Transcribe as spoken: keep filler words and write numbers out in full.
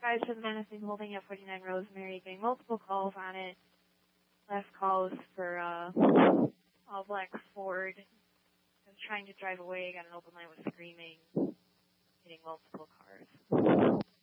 five seven Madison holding at forty-nine Rosemary, getting multiple calls on it. Last call was for uh, all black Ford. I was trying to drive away, got an open line with screaming, hitting multiple cars.